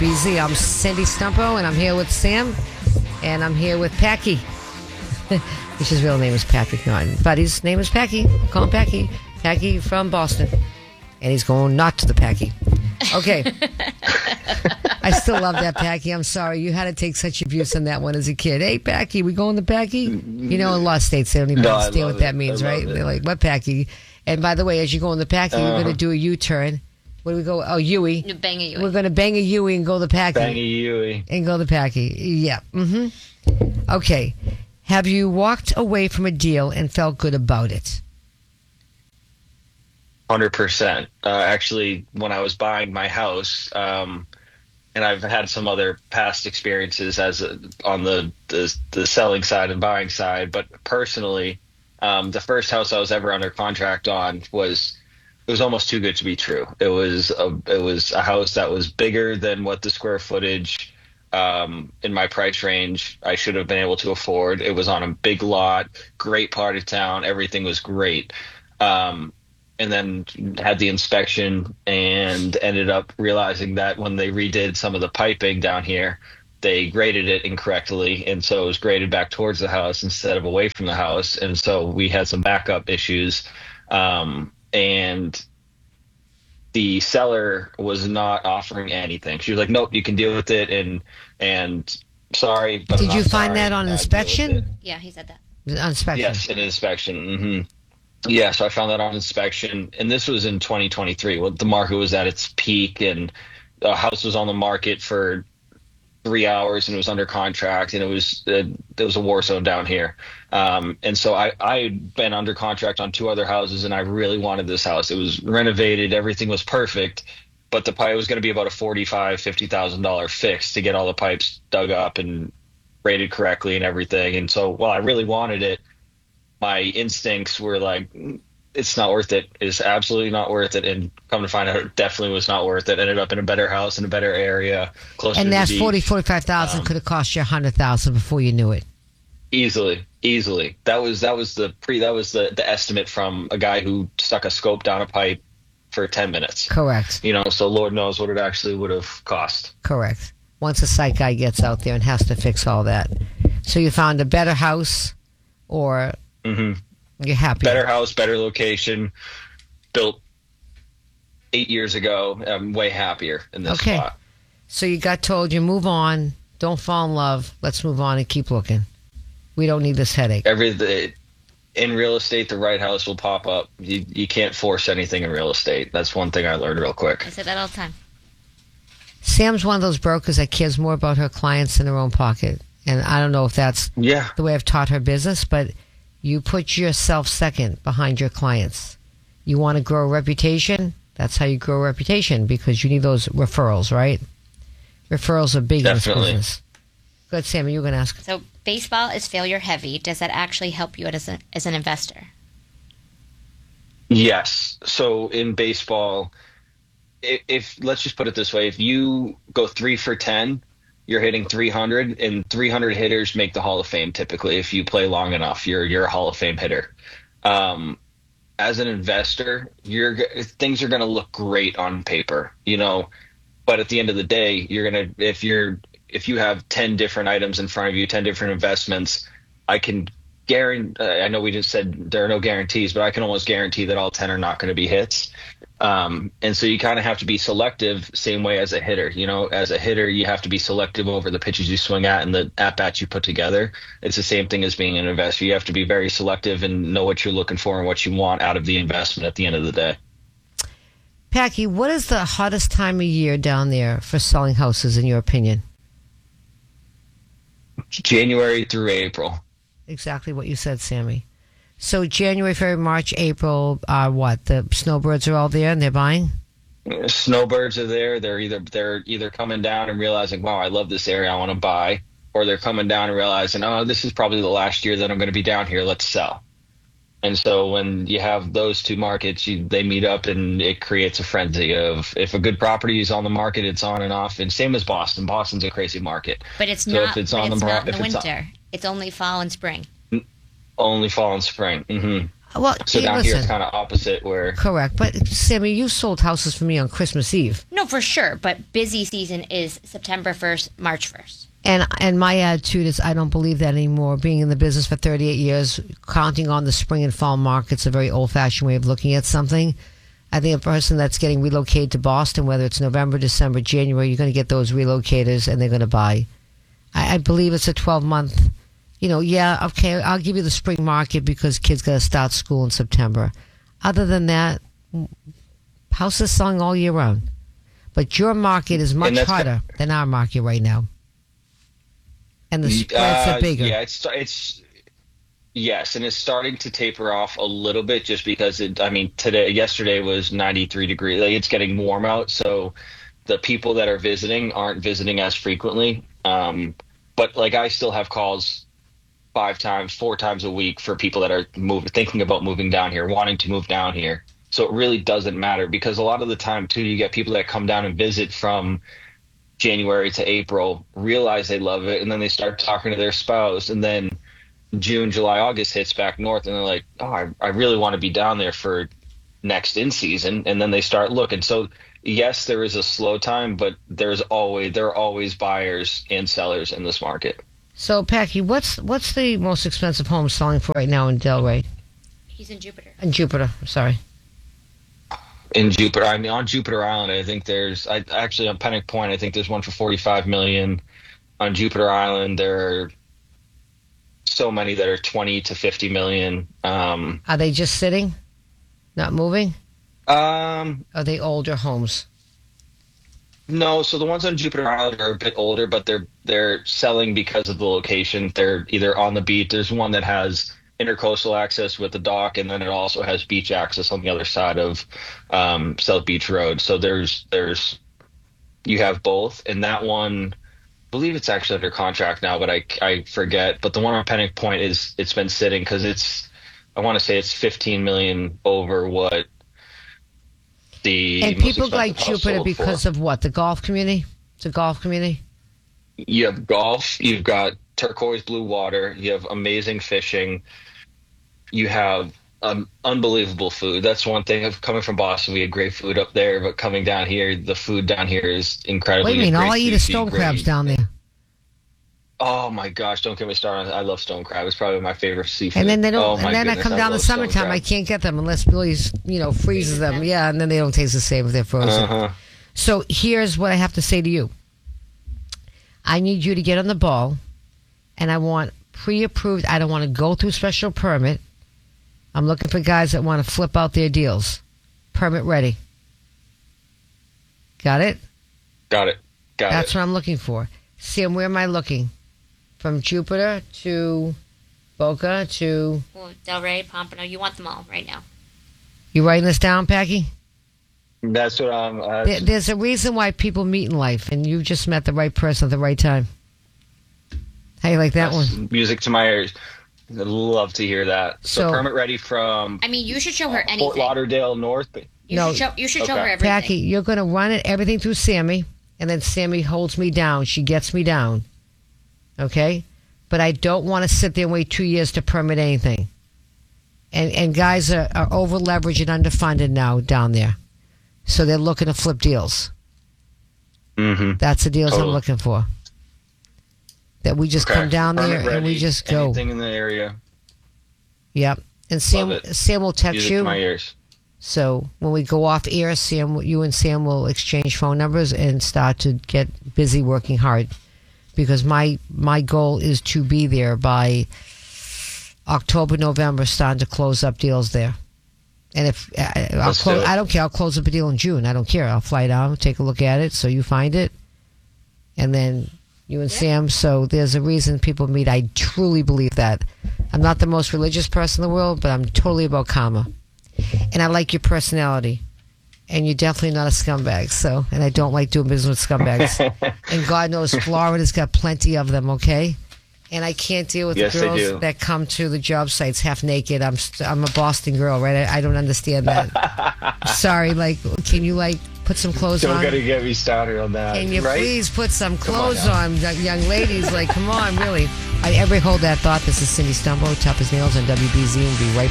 WZ. I'm Cindy Stumpo, and I'm here with Sam, and I'm here with Packy. Which his real name is Patrick Norton, but his name is Packy. Call him Packy. Packy from Boston. And he's going not to the Packy. Okay. I still love that, Packy. I'm sorry. You had to take such abuse on that one as a kid. Hey, Packy, we going to Packy? You know, in a lot of states, they don't even understand what that means, right? They're like, what Packy? And by the way, as you go in the Packy, you're going to do a U-turn. Where do we go? Oh, Yui. You bang a Yui. We're going to bang a Yui and go to Packy. Bang a Yui. And go to Packy. Yeah. Mm-hmm. Okay. Have you walked away from a deal and felt good about it? 100%. Actually, when I was buying my house, and I've had some other past experiences on the selling side and buying side, but personally, the first house I was ever under contract on was almost too good to be true. It was a house that was bigger than what the square footage in my price range I should have been able to afford. It was on a big lot, great part of town, everything was great. And then had the inspection and ended up realizing that when they redid some of the piping down here, they graded it incorrectly. And so it was graded back towards the house instead of away from the house. And so we had some backup issues. And the seller was not offering anything. She was like, nope, you can deal with it. And sorry. But did you find that on inspection? Yeah, he said that. On inspection. Yes, an inspection. Mm-hmm. Yeah, so I found that on inspection, and this was in 2023. Well, the market was at its peak, and the house was on the market for 3 hours, and it was under contract, and it was a war zone down here. And so I had been under contract on 2 other houses, and I really wanted this house. It was renovated, everything was perfect, but the pipe was going to be about a $50,000 fix to get all the pipes dug up and rated correctly and everything. And so, while I really wanted it, my instincts were like, it's not worth it. It's absolutely not worth it. And come to find out, it definitely was not worth it. Ended up in a better house in a better area, closer and to the that beach. 45,000 could have cost you 100,000 before you knew it. Easily. That was the estimate from a guy who stuck a scope down a pipe for 10 minutes. Correct. You know, so Lord knows what it actually would have cost. Correct. Once a site guy gets out there and has to fix all that. So you found a better house, or you're happy? Better house, better location, built 8 years ago. I'm way happier in this spot. So you got told you move on, don't fall in love, let's move on and keep looking. We don't need this headache. In real estate, the right house will pop up. You can't force anything in real estate. That's one thing I learned real quick. I say that all the time. Sam's one of those brokers that cares more about her clients than her own pocket. And I don't know if that's the way I've taught her business, but you put yourself second behind your clients. You want to grow a reputation? That's how you grow a reputation, because you need those referrals, right? Referrals are big in this business. Good, Sam, you were going to ask. So baseball is failure heavy. Does that actually help you as an investor? Yes. So in baseball, if let's just put it this way, if you go 3 for 10, you're hitting 300, and 300 hitters make the Hall of Fame typically. If you play long enough, you're a Hall of Fame hitter. As an investor, things are going to look great on paper, you know, but at the end of the day, you're going to, if you have 10 different items in front of you, 10 different investments, I can guarantee, I know we just said there are no guarantees, but I can almost guarantee that all 10 are not going to be hits. And so you kind of have to be selective, same way as a hitter. You know, as a hitter, you have to be selective over the pitches you swing at and the at-bats you put together. It's the same thing as being an investor. You have to be very selective and know what you're looking for and what you want out of the investment at the end of the day. Packy, what is the hottest time of year down there for selling houses, in your opinion? January through April. Exactly what you said, Sammy. So January, February, March, April, what? The snowbirds are all there and they're buying? Snowbirds are there. They're either coming down and realizing, wow, I love this area, I want to buy, or they're coming down and realizing, oh, this is probably the last year that I'm going to be down here, let's sell. And so when you have those two markets, they meet up, and it creates a frenzy of, if a good property is on the market, it's on and off. And same as Boston. Boston's a crazy market. But it's not in the winter. It's only fall and spring. Only fall and spring. Mm-hmm. Well, So hey, down here listen, it's kind of opposite where. correct. But Sammy, you sold houses for me on Christmas Eve. No, for sure. But busy season is September 1st, March 1st. And my attitude is I don't believe that anymore. Being in the business for 38 years, counting on the spring and fall market's a very old-fashioned way of looking at something. I think a person that's getting relocated to Boston, whether it's November, December, January, you're going to get those relocators and they're going to buy. I believe it's a 12-month, yeah, okay, I'll give you the spring market because kids got to start school in September. Other than that, houses selling all year round. But your market is much harder than our market right now. And the spreads are bigger. Yeah, it's yes, and it's starting to taper off a little bit just because yesterday was 93 degrees. Like, it's getting warm out, so the people that are visiting aren't visiting as frequently. But like I still have calls 4 times a week for people that are thinking about moving down here, wanting to move down here. So it really doesn't matter because a lot of the time too, you get people that come down and visit from January to April, realize they love it, and then they start talking to their spouse, and then June, July, August hits back north, and they're like, oh, I really want to be down there for next in season, and then they start looking. So yes, there is a slow time, but there are always buyers and sellers in this market. So, Packy, what's the most expensive home selling for right now in Delray? He's in Jupiter. In Jupiter, sorry. In Jupiter, on Jupiter Island, I think on Penick Point, I think there's one for $45 million. On Jupiter Island, there are so many that are $20 to $50 million. Are they just sitting, not moving? Are they older homes? No, so the ones on Jupiter Island are a bit older, but they're selling because of the location. They're either on the beach. There's one that has intercoastal access with the dock, and then it also has beach access on the other side of South Beach Road. So you have both, and that one, I believe it's actually under contract now, but I forget. But the one on Penick Point it's been sitting because I want to say it's $15 million over what the and most people like expensive house Jupiter sold because for. of what? The golf community? It's a golf community. You have golf. You've got turquoise blue water. You have amazing fishing. You have unbelievable food. That's one thing of coming from Boston. We had great food up there, but coming down here, the food down here is incredible. What do you mean? All I eat is stone crabs down there. Oh my gosh! Don't get me started. I love stone crab. It's probably my favorite seafood. And then they don't. Oh, and my then I goodness, come down the love stone summertime. crab. I can't get them unless Billy's, freezes them. Yeah, and then they don't taste the same if they're frozen. Uh-huh. So here's what I have to say to you. I need you to get on the ball, and I want pre-approved. I don't want to go through special permit. I'm looking for guys that want to flip out their deals. Permit ready. Got it? Got it. That's what I'm looking for. Sam, where am I looking? From Jupiter to Boca to... Well, Delray, Pompano, you want them all right now. You writing this down, Packy? That's what I'm... There's a reason why people meet in life, and you just met the right person at the right time. How you like that one? Music to my ears. I'd love to hear that. So permit ready from... I mean, you should show her anything. Fort Lauderdale North. You should show her everything. Packy, you're going to run everything through Sammy, and then Sammy holds me down. She gets me down. Okay? But I don't want to sit there and wait 2 years to permit anything. And guys are over leveraged and underfunded now down there. So they're looking to flip deals. Mm-hmm. That's the deals I'm looking for. That we just come down permit there and we just go. Anything in the area. Yep. And Sam will text Music you. to my ears. So when we go off air, you and Sam will exchange phone numbers and start to get busy working hard. Because my goal is to be there by October, November, starting to close up deals there. And if I don't care, I'll close up a deal in June. I don't care. I'll fly down, take a look at it, so you find it, and then you and Sam. So there's a reason people meet. I truly believe that. I'm not the most religious person in the world, but I'm totally about karma, and I like your personality. And you're definitely not a scumbag, so, and I don't like doing business with scumbags. And God knows Florida's got plenty of them, okay? And I can't deal with the girls that come to the job sites half naked. I'm a Boston girl, right? I don't understand that. Sorry, can you put some clothes on? Don't gotta get me started on that. Can you please put some clothes on, young ladies? Come on, really. I ever hold that thought. This is Cindy Stumbo, tough as nails on WBZ, and be right